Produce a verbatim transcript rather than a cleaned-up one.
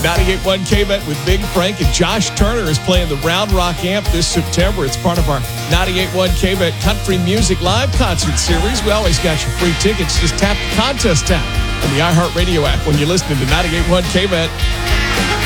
ninety-eight point one K-Bet with Big Frank, and Josh Turner is playing the Round Rock Amp this September. It's part of our ninety-eight point one K-Bet Country Music Live Concert Series. We always got your free tickets. Just tap the contest tab on the iHeartRadio app when you're listening to ninety-eight point one K-Bet.